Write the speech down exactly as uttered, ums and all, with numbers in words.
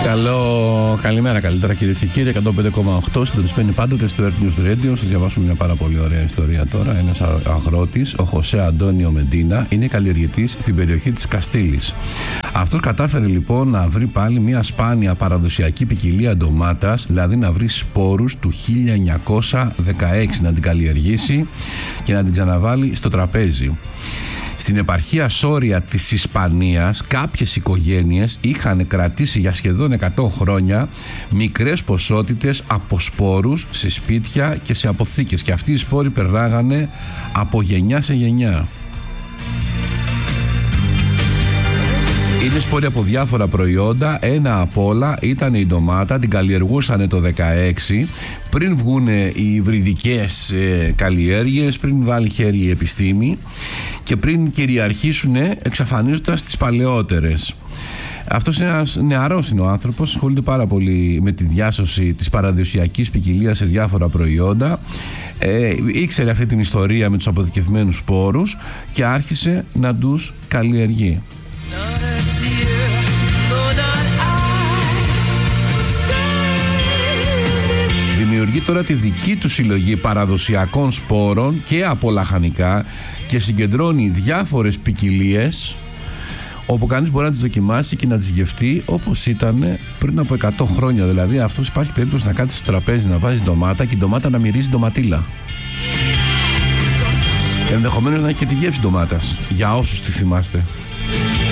Καλό, καλημέρα, καλύτερα κυρίες και κύριοι. εκατόν πέντε κόμμα οκτώ συντονισμένοι πάντοτε στο Earth News Radio. Σας διαβάσουμε μια πάρα πολύ ωραία ιστορία τώρα. Ένας αγρότης, ο Χωσέ Αντώνιο Μεντίνα, είναι καλλιεργητής στην περιοχή της Καστήλης. Αυτός κατάφερε λοιπόν να βρει πάλι μια σπάνια παραδοσιακή ποικιλία ντομάτας, δηλαδή να βρει σπόρους του χίλια εννιακόσια δεκαέξι, να την καλλιεργήσει και να την ξαναβάλει στο τραπέζι. Στην επαρχία Σόρια της Ισπανίας κάποιες οικογένειες είχαν κρατήσει για σχεδόν εκατό χρόνια μικρές ποσότητες από σπόρους σε σπίτια και σε αποθήκες, και αυτοί οι σπόροι περνάγανε από γενιά σε γενιά. Είναι σπόροι από διάφορα προϊόντα. Ένα απ' όλα ήταν η ντομάτα. Την καλλιεργούσαν το δεκαέξι, πριν βγουν οι υβριδικές ε, καλλιέργειες, πριν βάλει χέρι η επιστήμη και πριν κυριαρχήσουν εξαφανίζοντας τις παλαιότερες. Αυτός είναι ένας νεαρός είναι ο άνθρωπος, ασχολείται πάρα πολύ με τη διάσωση της παραδοσιακής ποικιλίας σε διάφορα προϊόντα. Ε, ήξερε αυτή την ιστορία με τους αποθηκευμένους σπόρους και άρχισε να τους καλλιεργεί. Δημιουργεί τώρα τη δική του συλλογή παραδοσιακών σπόρων και από λαχανικά και συγκεντρώνει διάφορες ποικιλίες όπου κανείς μπορεί να τις δοκιμάσει και να τις γευτεί όπως ήταν πριν από εκατό χρόνια. Δηλαδή αυτός υπάρχει περίπτωση να κάτσει στο τραπέζι να βάζει ντομάτα και η ντομάτα να μυρίζει ντοματίλα. Ενδεχομένως να έχει και τη γεύση ντομάτας, για όσους τη θυμάστε.